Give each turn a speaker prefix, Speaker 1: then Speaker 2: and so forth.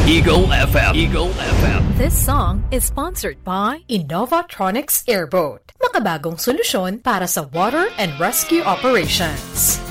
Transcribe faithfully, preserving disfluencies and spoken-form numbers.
Speaker 1: Eagle F M. Eagle F M.
Speaker 2: This song is sponsored by Innovatronics Airboat. Makabagong solusyon para sa water and rescue operations.